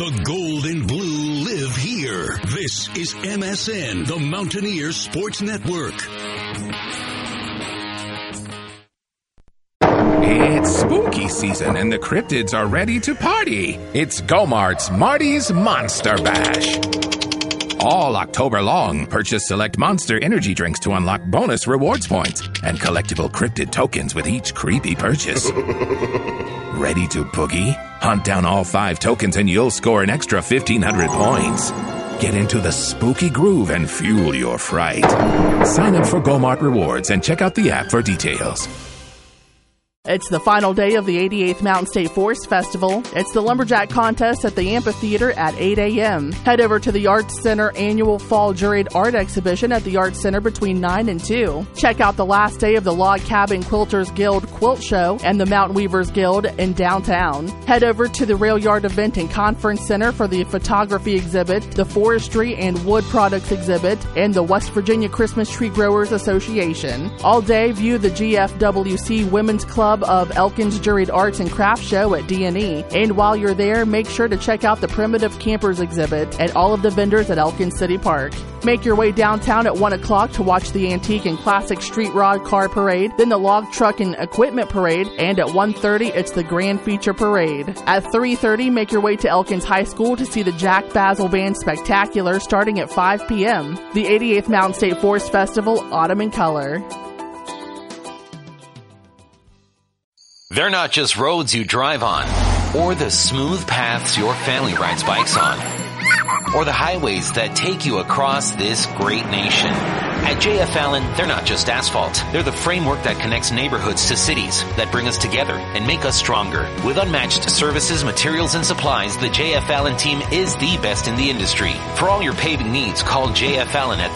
The gold and blue live here. This is MSN, the Mountaineers Sports Network. It's spooky season and the cryptids are ready to party. It's Go-Mart's Marty's Monster Bash. All October long, purchase select Monster energy drinks to unlock bonus rewards points and collectible cryptid tokens with each creepy purchase. Ready to boogie? Hunt down all 5 tokens and you'll score an extra 1,500 points. Get into the spooky groove and fuel your fright. Sign up for Go-Mart Rewards and check out the app for details. It's the final day of the 88th Mountain State Forest Festival. It's the Lumberjack Contest at the Amphitheater at 8 a.m. Head over to the Arts Center annual Fall Juried Art Exhibition at the Arts Center between 9 and 2. Check out the last day of the Log Cabin Quilters Guild Quilt Show and the Mountain Weavers Guild in downtown. Head over to the Rail Yard Event and Conference Center for the photography exhibit, the Forestry and Wood Products exhibit, and the West Virginia Christmas Tree Growers Association. All day, view the GFWC Women's Club of Elkins Juried Arts and Crafts Show at D&E. And while you're there, make sure to check out the Primitive Campers exhibit at all of the vendors at Elkins City Park. Make your way downtown at 1 o'clock to watch the Antique and Classic Street Rod Car Parade, then the Log Truck and Equipment Parade, and at 1:30 it's the Grand Feature Parade. At 3:30, make your way to Elkins High School to see the Jack Basil Band Spectacular starting at 5 p.m. The 88th Mountain State Forest Festival, Autumn in Color. They're not just roads you drive on, or the smooth paths your family rides bikes on, or the highways that take you across this great nation. At J.F. Allen, they're not just asphalt. They're the framework that connects neighborhoods to cities, that bring us together and make us stronger. With unmatched services, materials, and supplies, the J.F. Allen team is the best in the industry. For all your paving needs, call J.F. Allen at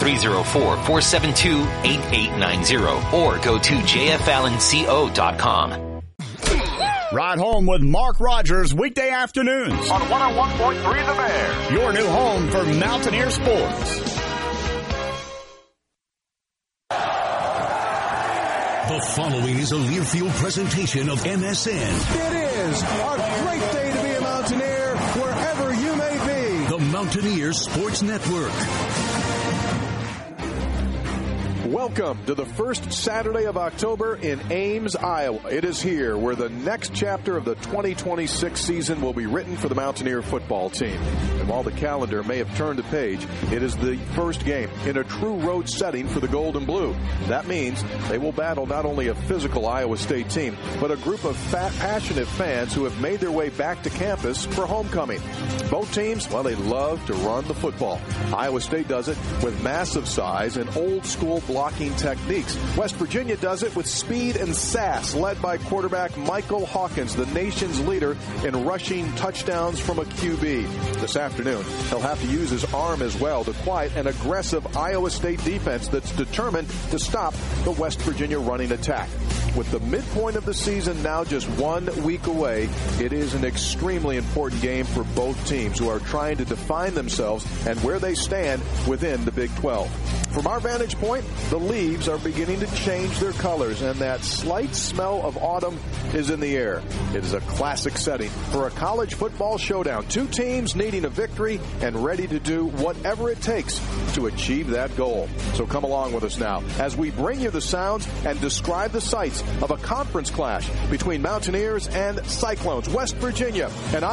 304-472-8890 or go to jfallenco.com. Ride home with Mark Rogers weekday afternoons on 101.3 The Bear. Your new home for Mountaineer sports. The following is a Learfield presentation of MSN. It is a great day to be a Mountaineer wherever you may be. The Mountaineer Sports Network. Welcome to the first Saturday of October in Ames, Iowa. It is here where the next chapter of the 2026 season will be written for the Mountaineer football team. And while the calendar may have turned a page, it is the first game in a true road setting for the Gold and Blue. That means they will battle not only a physical Iowa State team, but a group of passionate fans who have made their way back to campus for homecoming. Both teams, well, they love to run the football. Iowa State does it with massive size and old-school blocking techniques. West Virginia does it with speed and sass, led by quarterback Michael Hawkins, the nation's leader in rushing touchdowns from a QB. This afternoon, he'll have to use his arm as well to quiet an aggressive Iowa State defense that's determined to stop the West Virginia running attack. With the midpoint of the season now just 1 week away, it is an extremely important game for both teams who are trying to define themselves and where they stand within the Big 12. From our vantage point, the leaves are beginning to change their colors, and that slight smell of autumn is in the air. It is a classic setting for a college football showdown. 2 teams needing a victory and ready to do whatever it takes to achieve that goal. So come along with us now as we bring you the sounds and describe the sights of a conference clash between Mountaineers and Cyclones. West Virginia and